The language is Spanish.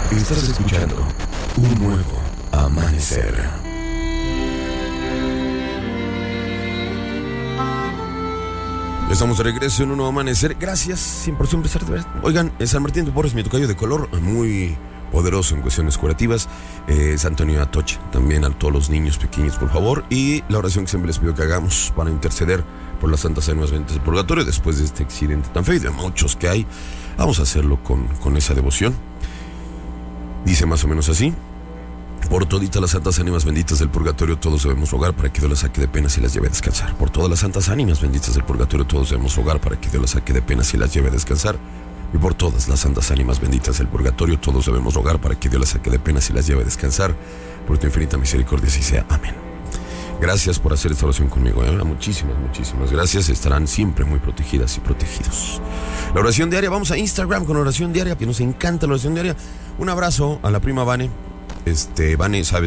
Estás escuchando un nuevo amanecer. Ya estamos de regreso en un nuevo amanecer. Gracias, siempre por su empezar de ver. Oigan, San Martín de Porres, mi tocayo de color, muy poderoso en cuestiones curativas. San Antonio Atoche, también a todos los niños pequeños, por favor. Y la oración que siempre les pido que hagamos para interceder por las santas ánimas benditas del purgatorio después de este accidente tan feo y de muchos que hay. Vamos a hacerlo con esa devoción. Dice más o menos así: por toditas las santas ánimas benditas del purgatorio todos debemos rogar para que Dios las saque de penas y las lleve a descansar. Por todas las santas ánimas benditas del purgatorio todos debemos rogar para que Dios las saque de penas y las lleve a descansar. Y por todas las santas ánimas benditas del purgatorio todos debemos rogar para que Dios las saque de penas y las lleve a descansar. Por tu infinita misericordia así sea. Amén. Gracias por hacer esta oración conmigo. Muchísimas gracias. Estarán siempre muy protegidas y protegidos. La oración diaria. Vamos a Instagram con oración diaria, que nos encanta la oración diaria. Un abrazo a la prima Vane. Vane, sabes